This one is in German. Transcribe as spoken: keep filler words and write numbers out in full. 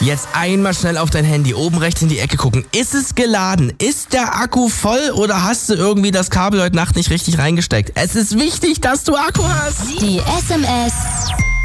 Jetzt einmal schnell auf dein Handy oben rechts in die Ecke gucken. Ist es geladen? Ist der Akku voll oder hast du irgendwie das Kabel heute Nacht nicht richtig reingesteckt? Es ist wichtig, dass du Akku hast. Die S M S